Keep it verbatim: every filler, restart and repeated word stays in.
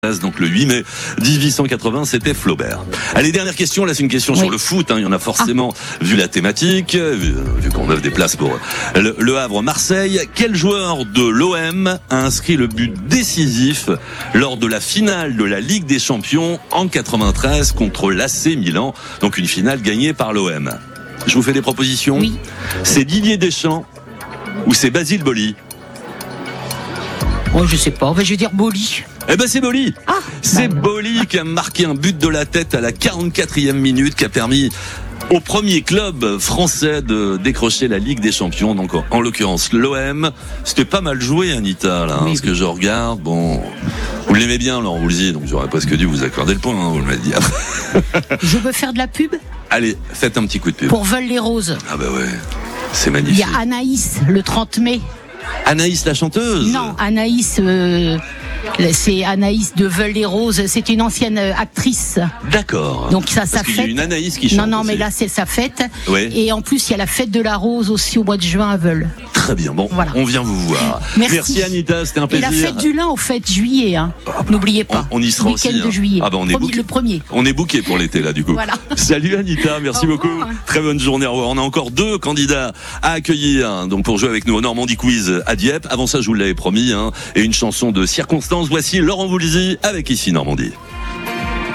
Donc le huit mai dix-huit cent quatre-vingts, c'était Flaubert. Allez, dernière question, là c'est une question oui. sur le foot, hein. Il y en a forcément ah. vu la thématique, vu, vu qu'on offre des places pour le, le Havre-Marseille. Quel joueur de l'O M a inscrit le but décisif lors de la finale de la Ligue des Champions en quatre-vingt-treize contre l'A C Milan, donc une finale gagnée par l'O M? Je vous fais des propositions. Oui. C'est Didier Deschamps ou c'est Basile Boli? Oh, je sais pas, je vais dire Boli. Eh ben c'est Boli. Ah, c'est bah, Boli qui a marqué un but de la tête à la quarante-quatrième minute, qui a permis au premier club français de décrocher la Ligue des Champions. Donc en l'occurrence l'O M. C'était pas mal joué, Anita, là, hein, oui, ce que je regarde. Bon, vous l'aimez bien, Laurent Voulzy, donc j'aurais presque dû vous accorder le point, hein, vous me l'avez dit. Je veux faire de la pub. Allez, faites un petit coup de pub. Pour Veules les Roses. Ah bah ouais, c'est magnifique. Il y a Anaïs le trente mai. Anaïs la chanteuse? Non, Anaïs, euh, c'est Anaïs de Veules les Roses. C'est une ancienne actrice. D'accord. Donc ça, ça Parce qu'il fête. y a une Anaïs qui chante. Non, non, aussi. mais là c'est sa fête. Ouais. Et en plus il y a la fête de la rose aussi au mois de juin à Veules. Très bien. Bon, voilà. On vient vous voir. Merci. Merci Anita, c'était un plaisir. Et la fête du lin au fait juillet, hein. Ah bah, n'oubliez pas. On, on y sera week-end aussi. Hein. de juillet. Ah bah on est booké. Le premier. On est booké pour l'été là du coup. Voilà. Salut Anita, merci beaucoup. Très bonne journée. Au revoir. On a encore deux candidats à accueillir donc pour jouer avec nous au Normandie Quiz à Dieppe. Avant ça, je vous l'avais promis, hein, et une chanson de circonstance. Voici Laurent Voulzy avec Ici Normandie.